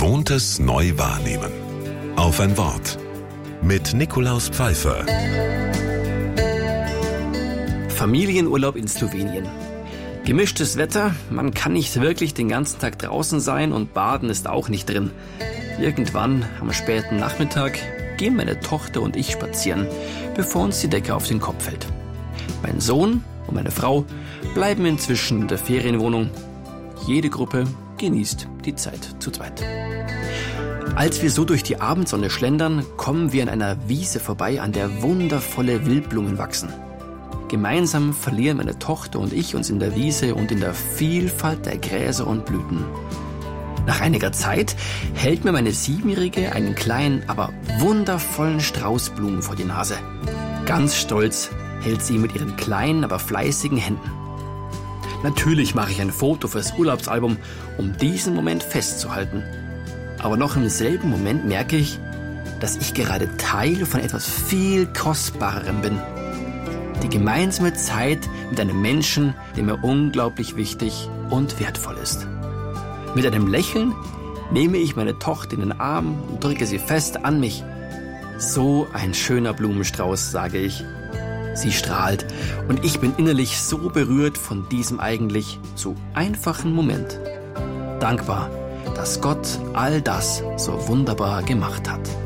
Gewohntes neu wahrnehmen. Auf ein Wort. Mit Nikolaus Pfeiffer. Familienurlaub in Slowenien. Gemischtes Wetter, man kann nicht wirklich den ganzen Tag draußen sein und baden ist auch nicht drin. Irgendwann am späten Nachmittag gehen meine Tochter und ich spazieren, bevor uns die Decke auf den Kopf fällt. Mein Sohn und meine Frau bleiben inzwischen in der Ferienwohnung. Jede Gruppe genießt die Zeit zu zweit. Als wir so durch die Abendsonne schlendern, kommen wir an einer Wiese vorbei, an der wundervolle Wildblumen wachsen. Gemeinsam verlieren meine Tochter und ich uns in der Wiese und in der Vielfalt der Gräser und Blüten. Nach einiger Zeit hält mir meine 7-Jährige einen kleinen, aber wundervollen Strauß Blumen vor die Nase. Ganz stolz hält sie ihn mit ihren kleinen, aber fleißigen Händen. Natürlich mache ich ein Foto fürs Urlaubsalbum, um diesen Moment festzuhalten. Aber noch im selben Moment merke ich, dass ich gerade Teil von etwas viel Kostbarerem bin. Die gemeinsame Zeit mit einem Menschen, der mir unglaublich wichtig und wertvoll ist. Mit einem Lächeln nehme ich meine Tochter in den Arm und drücke sie fest an mich. So ein schöner Blumenstrauß, sage ich. Sie strahlt und ich bin innerlich so berührt von diesem eigentlich so einfachen Moment. Dankbar, dass Gott all das so wunderbar gemacht hat.